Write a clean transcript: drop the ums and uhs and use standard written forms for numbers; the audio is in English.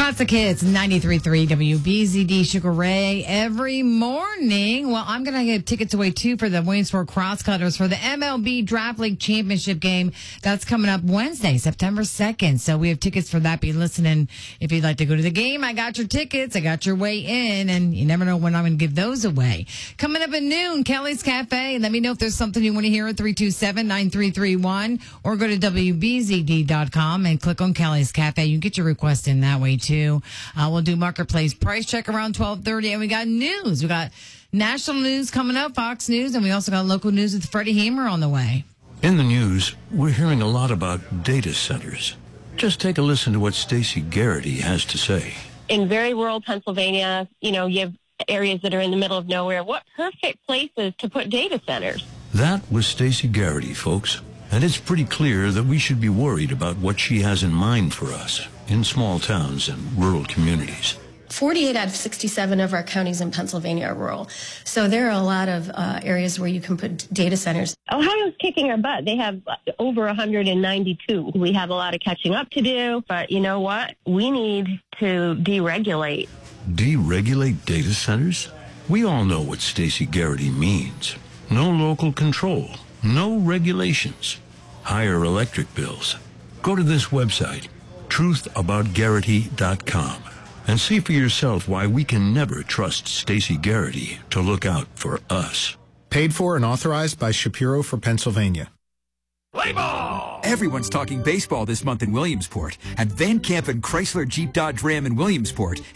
Classic Hits, 93.3 WBZD Sugar Ray every morning. Well, I'm going to give tickets away, too, for the Williamsport Crosscutters for the MLB Draft League Championship game. That's coming up Wednesday, September 2nd. So we have tickets for that. Be listening if you'd like to go to the game. I got your tickets. I got your way in, and you never know when I'm going to give those away. Coming up at noon, Kelly's Cafe. Let me know if there's something you want to hear at 327-9331, or go to WBZD.com and click on Kelly's Cafe. You can get your request in that way, too. We'll do Marketplace Price Check around 12:30, and we got news. We got national news coming up, Fox News, and we also got local news with Freddie Hamer on the way. In the news, we're hearing a lot about data centers. Just take a listen to what Stacey Garrity has to say. In very rural Pennsylvania, you have areas that are in the middle of nowhere. What perfect places to put data centers? That was Stacey Garrity, folks. And it's pretty clear that we should be worried about what she has in mind for us in small towns and rural communities. 48 out of 67 of our counties in Pennsylvania are rural. So there are a lot of areas where you can put data centers. Ohio's kicking our butt. They have over 192. We have a lot of catching up to do, but you know what? We need to deregulate. Deregulate data centers? We all know what Stacey Garrity means. No local control, no regulations, higher electric bills. Go to this website, truthaboutgarrity.com, and see for yourself why we can never trust Stacey Garrity to look out for us. Paid for and authorized by Shapiro for Pennsylvania. Play ball! Everyone's talking baseball this month in Williamsport, and Van Camp and Chrysler Jeep Dodge Ram in Williamsport